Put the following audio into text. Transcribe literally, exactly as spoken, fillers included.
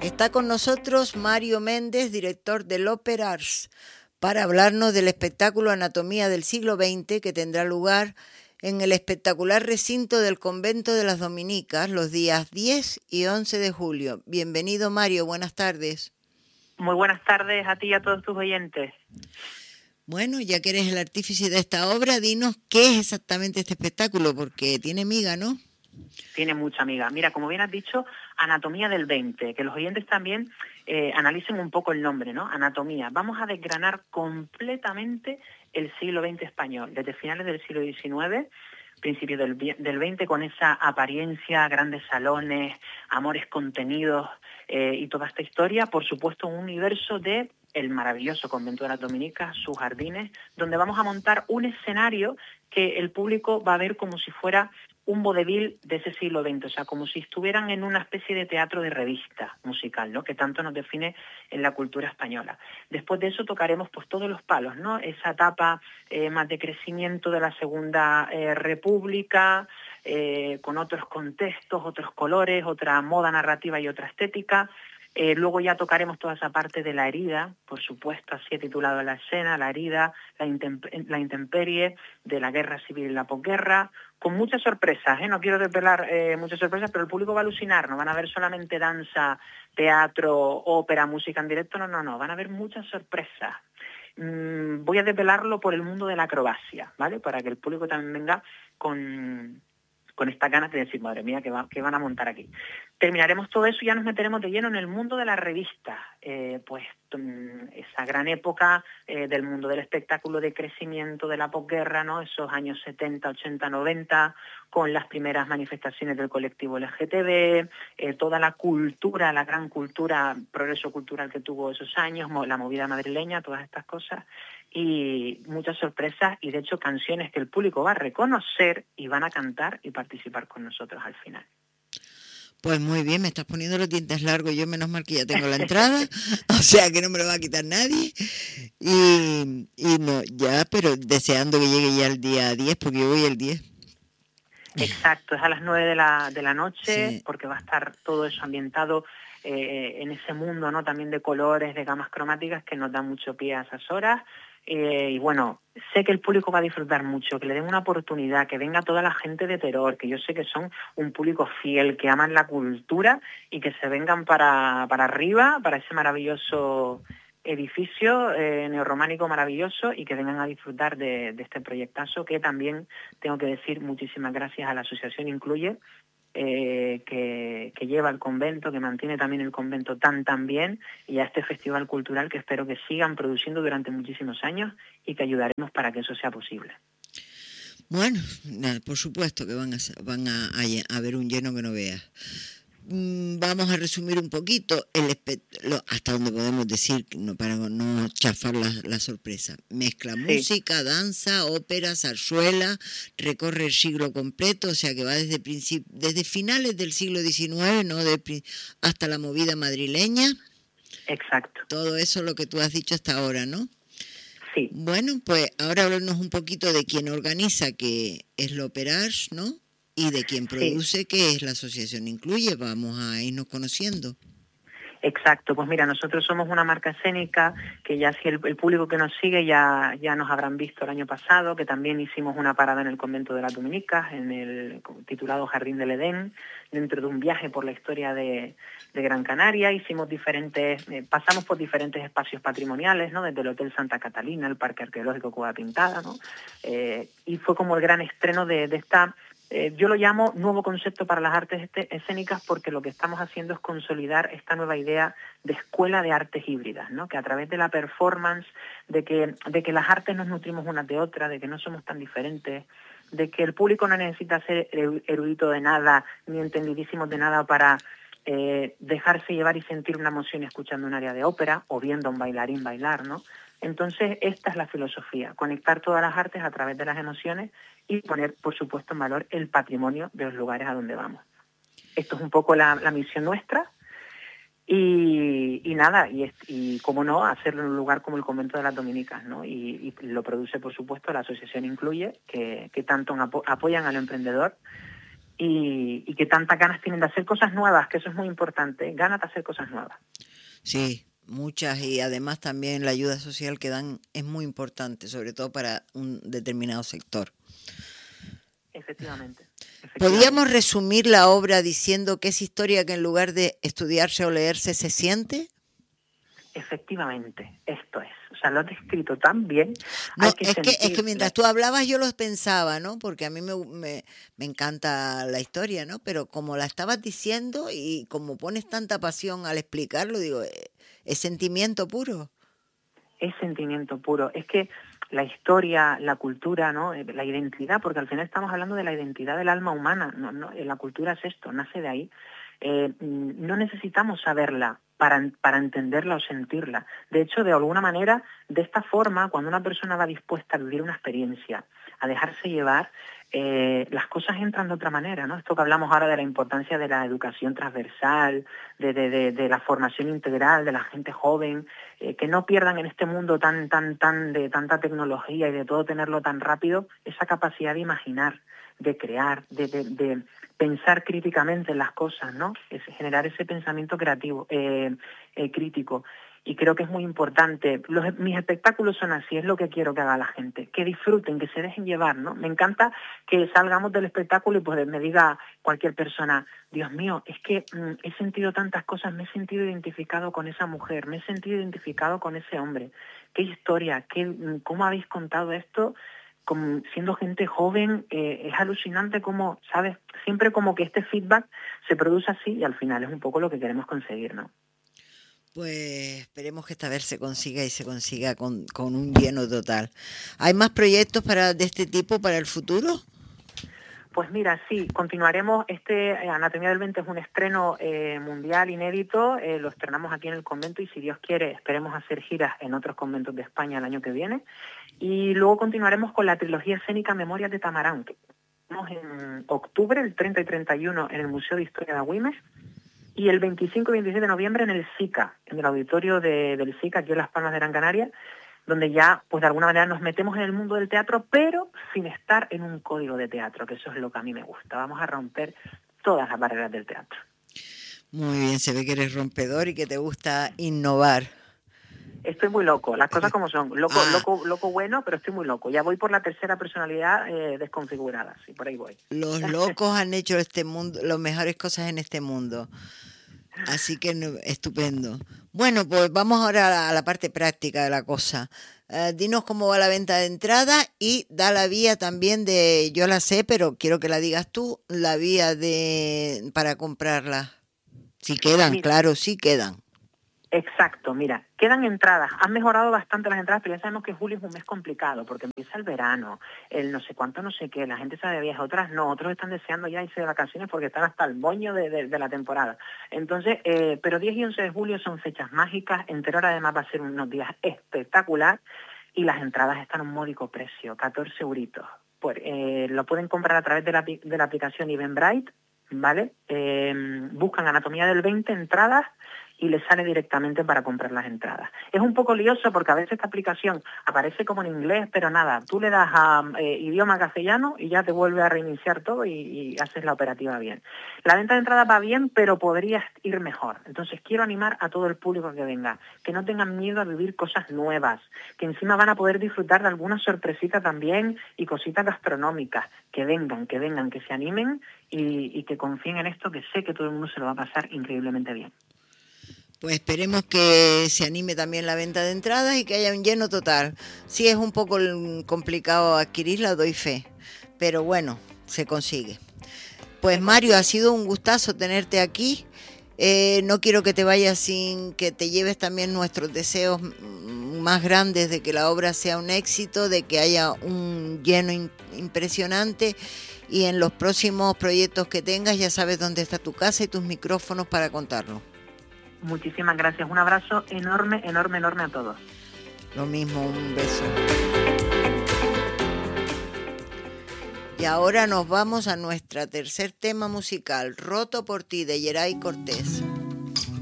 Está con nosotros Mario Méndez, director del Opera Ars, para hablarnos del espectáculo Anatomía del siglo veinte que tendrá lugar en el espectacular recinto del Convento de las Dominicas los días diez y once de julio. Bienvenido, Mario, buenas tardes. Muy buenas tardes a ti y a todos tus oyentes. Bueno, ya que eres el artífice de esta obra, dinos qué es exactamente este espectáculo, porque tiene miga, ¿no? Tiene mucha amiga. Mira, como bien has dicho, Anatomía del veinte, que los oyentes también eh, analicen un poco el nombre, ¿no? Anatomía. Vamos a desgranar completamente el siglo veinte español, desde finales del siglo diecinueve, principios del, del veinte, con esa apariencia, grandes salones, amores contenidos eh, y toda esta historia. Por supuesto, un universo de el maravilloso Convento de las Dominicas, sus jardines, donde vamos a montar un escenario que el público va a ver como si fuera un vodevil de ese siglo veinte, o sea, como si estuvieran en una especie de teatro de revista musical, ¿no?, que tanto nos define en la cultura española. Después de eso tocaremos pues todos los palos, ¿no?, esa etapa eh, más de crecimiento de la Segunda eh, República, eh, con otros contextos, otros colores, otra moda narrativa y otra estética. Eh, luego ya tocaremos toda esa parte de la herida, por supuesto, así he titulado la escena, la herida, la, intemp- la intemperie de la guerra civil y la posguerra, con muchas sorpresas, ¿eh? No quiero desvelar eh, muchas sorpresas, pero el público va a alucinar, no van a ver solamente danza, teatro, ópera, música en directo, no, no, no, van a ver muchas sorpresas. Mm, voy a desvelarlo por el mundo de la acrobacia, ¿vale?, para que el público también venga con... con estas ganas de decir, madre mía, ¿qué, va, qué van a montar aquí? Terminaremos todo eso y ya nos meteremos de lleno en el mundo de la revista, eh, pues esa gran época eh, del mundo del espectáculo de crecimiento de la posguerra, ¿no?, esos años setenta, ochenta, noventa, con las primeras manifestaciones del colectivo L G T B, eh, toda la cultura, la gran cultura, progreso cultural que tuvo esos años, la movida madrileña, todas estas cosas, y muchas sorpresas y de hecho canciones que el público va a reconocer y van a cantar y participar con nosotros al final. Pues muy bien, me estás poniendo los dientes largos, yo menos mal que ya tengo la entrada, o sea que no me lo va a quitar nadie, y, y no, ya, pero deseando que llegue ya el día diez, porque yo voy el diez. Exacto, es a las nueve de la, de la noche, Sí. porque va a estar todo eso ambientado eh, en ese mundo, ¿no?, también de colores, de gamas cromáticas que nos da mucho pie a esas horas. Eh, y bueno, sé que el público va a disfrutar mucho, que le den una oportunidad, que venga toda la gente de Terror, que yo sé que son un público fiel, que aman la cultura y que se vengan para, para arriba, para ese maravilloso edificio eh, neorrománico maravilloso y que vengan a disfrutar de, de este proyectazo, que también tengo que decir muchísimas gracias a la Asociación Incluye, Eh, que, que lleva el convento, que mantiene también el convento tan tan bien, y a este festival cultural que espero que sigan produciendo durante muchísimos años y que ayudaremos para que eso sea posible. Bueno, nada, por supuesto que van a van a, a, a ver un lleno que no veas. Vamos a resumir un poquito el lo, hasta donde podemos decir, no, para no chafar la, la sorpresa. Mezcla Sí. música, danza, ópera, zarzuela, recorre el siglo completo, o sea que va desde princip- desde finales del siglo diecinueve, ¿no?, de, hasta la movida madrileña. Exacto. Todo eso lo que tú has dicho hasta ahora, ¿no? Sí. Bueno, pues ahora háblanos un poquito de quién organiza, que es el Opera Ars, ¿no?, y de quien produce, sí, que es la Asociación Incluye. Vamos a irnos conociendo. Exacto, pues mira, nosotros somos una marca escénica que ya si el, el público que nos sigue ya, ya nos habrán visto el año pasado, que también hicimos una parada en el Convento de las Dominicas, en el titulado Jardín del Edén, dentro de un viaje por la historia de, de Gran Canaria. Hicimos diferentes, eh, pasamos por diferentes espacios patrimoniales, ¿no?, desde el Hotel Santa Catalina, el Parque Arqueológico Cueva Pintada, ¿no?, eh, y fue como el gran estreno de, de esta... Eh, yo lo llamo nuevo concepto para las artes escénicas, porque lo que estamos haciendo es consolidar esta nueva idea de escuela de artes híbridas, ¿no?, que a través de la performance, de que, de que las artes nos nutrimos unas de otras, de que no somos tan diferentes, de que el público no necesita ser erudito de nada, ni entendidísimos de nada para eh, dejarse llevar y sentir una emoción escuchando un área de ópera o viendo a un bailarín bailar, ¿no? Entonces, esta es la filosofía, conectar todas las artes a través de las emociones y poner, por supuesto, en valor el patrimonio de los lugares a donde vamos. Esto es un poco la, la misión nuestra y, y nada, y, y cómo no, hacerlo en un lugar como el Convento de las Dominicas, ¿no? Y, y lo produce, por supuesto, la Asociación Incluye, que, que tanto apo- apoyan al emprendedor y, y que tantas ganas tienen de hacer cosas nuevas, que eso es muy importante, ganas de hacer cosas nuevas. Sí, muchas, y además también la ayuda social que dan es muy importante, sobre todo para un determinado sector. Efectivamente. efectivamente. ¿Podríamos resumir la obra diciendo que es historia que en lugar de estudiarse o leerse se siente? Efectivamente, esto es. O sea, lo has descrito tan bien. No, hay que es, que, es que mientras tú hablabas yo los pensaba, ¿no? Porque a mí me, me, me encanta la historia, ¿no? Pero como la estabas diciendo y como pones tanta pasión al explicarlo, digo, es sentimiento puro. Es sentimiento puro. Es que la historia, la cultura, ¿no? La identidad, porque al final estamos hablando de la identidad del alma humana. No, no, la cultura es esto, nace de ahí. Eh, no necesitamos saberla para, para entenderla o sentirla. De hecho, de alguna manera, de esta forma, cuando una persona va dispuesta a vivir una experiencia, a dejarse llevar, eh, las cosas entran de otra manera, ¿no? Esto que hablamos ahora de la importancia de la educación transversal, de, de, de, de la formación integral de la gente joven, eh, que no pierdan en este mundo tan, tan, tan de tanta tecnología y de todo tenerlo tan rápido, esa capacidad de imaginar, de crear, de, de, de pensar críticamente en las cosas, ¿no? Es generar ese pensamiento creativo, eh, eh, crítico. Y creo que es muy importante. Los, mis espectáculos son así, es lo que quiero que haga la gente, que disfruten, que se dejen llevar, ¿no? Me encanta que salgamos del espectáculo y pues me diga cualquier persona, Dios mío, es que mm, he sentido tantas cosas, me he sentido identificado con esa mujer, me he sentido identificado con ese hombre. ¿Qué historia? Qué, ¿Cómo habéis contado esto? Como siendo gente joven, eh, es alucinante como, ¿sabes? Siempre como que este feedback se produce así y al final es un poco lo que queremos conseguir, ¿no? Pues esperemos que esta vez se consiga y se consiga con, con un lleno total. ¿Hay más proyectos para de este tipo para el futuro? Pues mira, sí, continuaremos. Este eh, Anatomía del veinte es un estreno eh, mundial inédito, eh, lo estrenamos aquí en el convento y si Dios quiere esperemos hacer giras en otros conventos de España el año que viene. Y luego continuaremos con la trilogía escénica Memorias de Tamarán, que estamos en octubre, el treinta y treinta y uno en el Museo de Historia de Agüimes, y el veinticinco y veintiséis de noviembre en el SICA, en el auditorio de, del SICA, aquí en Las Palmas de Gran Canaria, donde ya, pues de alguna manera nos metemos en el mundo del teatro, pero sin estar en un código de teatro, que eso es lo que a mí me gusta. Vamos a romper todas las barreras del teatro. Muy bien, se ve que eres rompedor y que te gusta innovar. Estoy muy loco, las cosas como son. Loco, ah. loco, loco bueno, pero estoy muy loco. Ya voy por la tercera personalidad eh, desconfigurada, sí, por ahí voy. Los locos han hecho este mundo, las mejores cosas en este mundo. Así que estupendo. Bueno, pues vamos ahora a la, a la parte práctica de la cosa. Uh, dinos cómo va la venta de entrada y da la vía también de, yo la sé, pero quiero que la digas tú, la vía de para comprarla. Si quedan, mira, claro, sí quedan. Exacto, mira, quedan entradas, han mejorado bastante las entradas, pero ya sabemos que julio es un mes complicado, porque empieza el verano, el no sé cuánto, no sé qué, la gente sale de viaje, otras no, otros están deseando ya irse de vacaciones porque están hasta el moño de, de, de la temporada. Entonces, eh, pero diez y once de julio son fechas mágicas, Enteror además va a ser unos días espectacular, y las entradas están a un módico precio, catorce euritos. Pues, eh, lo pueden comprar a través de la, de la aplicación Eventbrite, ¿vale? Eh, buscan Anatomía del veinte, entradas, y les sale directamente para comprar las entradas. Es un poco lioso porque a veces esta aplicación aparece como en inglés, pero nada, tú le das a eh, idioma castellano y ya te vuelve a reiniciar todo y, y haces la operativa bien. La venta de entradas va bien, pero podrías ir mejor. Entonces quiero animar a todo el público que venga, que no tengan miedo a vivir cosas nuevas, que encima van a poder disfrutar de alguna sorpresita también y cositas gastronómicas. Que vengan, que vengan, que se animen y, y que confíen en esto, que sé que todo el mundo se lo va a pasar increíblemente bien. Pues esperemos que se anime también la venta de entradas y que haya un lleno total. Sí es un poco complicado adquirirla, doy fe, pero bueno, se consigue. Pues Mario, ha sido un gustazo tenerte aquí. Eh, no quiero que te vayas sin que te lleves también nuestros deseos más grandes de que la obra sea un éxito, de que haya un lleno in- impresionante y en los próximos proyectos que tengas ya sabes dónde está tu casa y tus micrófonos para contarlo. Muchísimas gracias. Un abrazo enorme, enorme, enorme a todos. Lo mismo, un beso. Y ahora nos vamos a nuestro tercer tema musical, Roto por ti, de Yeray Cortés.